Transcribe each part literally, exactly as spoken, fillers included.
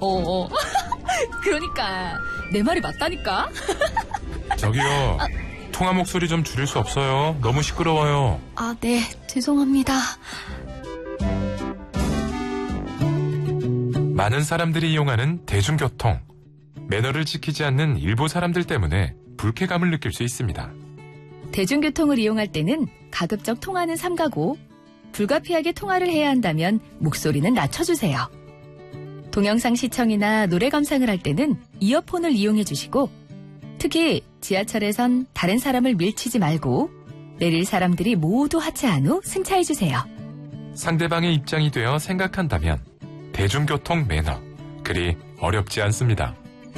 어, 어. 그러니까 내 말이 맞다니까. 저기요. 아, 통화 목소리 좀 줄일 수 없어요. 너무 시끄러워요. 아, 네. 죄송합니다. 많은 사람들이 이용하는 대중교통. 매너를 지키지 않는 일부 사람들 때문에 불쾌감을 느낄 수 있습니다. 대중교통을 이용할 때는 가급적 통화는 삼가고 불가피하게 통화를 해야 한다면 목소리는 낮춰주세요. 동영상 시청이나 노래 감상을 할 때는 이어폰을 이용해 주시고 특히 지하철에선 다른 사람을 밀치지 말고 내릴 사람들이 모두 하차한 후 승차해 주세요. 상대방의 입장이 되어 생각한다면 대중교통 매너, 그리 어렵지 않습니다.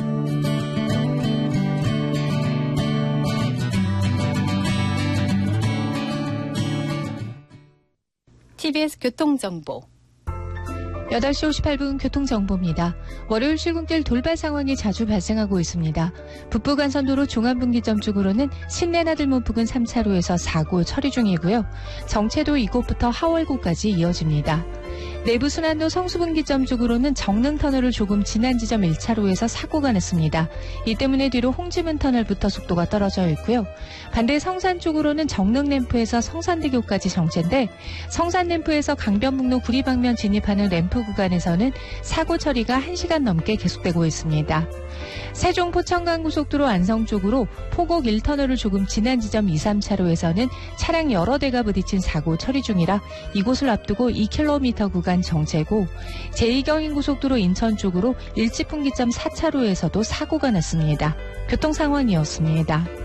티비에스 교통정보 여덟 시 오십팔 분 교통정보입니다. 월요일 출근길 돌발 상황이 자주 발생하고 있습니다. 북부간선도로 종암분기점 쪽으로는 신내나들목 부근 삼 차로에서 사고 처리 중이고요. 정체도 이곳부터 하월고까지 이어집니다. 내부순환로 성수분기점 쪽으로는 정릉터널을 조금 지난 지점 일 차로에서 사고가 났습니다. 이 때문에 뒤로 홍지문터널부터 속도가 떨어져 있고요. 반대 성산 쪽으로는 정릉램프에서 성산대교까지 정체인데 성산램프에서 강변북로 구리방면 진입하는 램프 구간에서는 사고 처리가 한 시간 넘게 계속되고 있습니다. 세종 포천간고속도로 안성 쪽으로 포곡 일 터널을 조금 지난 지점 이, 삼 차로에서는 차량 여러 대가 부딪힌 사고 처리 중이라 이곳을 앞두고 이 킬로미터 구간 정체고 제이 경인고속도로 인천 쪽으로 일지분기점 사 차로에서도 사고가 났습니다. 교통 상황이었습니다.